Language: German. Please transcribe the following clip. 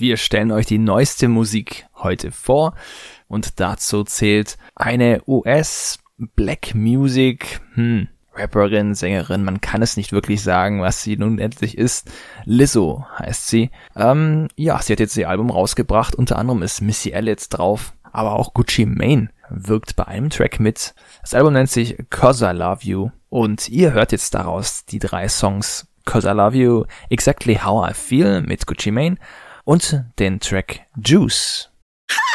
Wir stellen euch die neueste Musik heute vor und dazu zählt eine US-Black Music, Rapperin, Sängerin, man kann es nicht wirklich sagen, was sie nun endlich ist. Lizzo heißt sie. Sie hat jetzt ihr Album rausgebracht, unter anderem ist Missy Elliott drauf, aber auch Gucci Mane wirkt bei einem Track mit. Das Album nennt sich 'Cause I Love You und ihr hört jetzt daraus die 3 Songs 'Cause I Love You, Exactly How I Feel mit Gucci Mane und den Track Juice.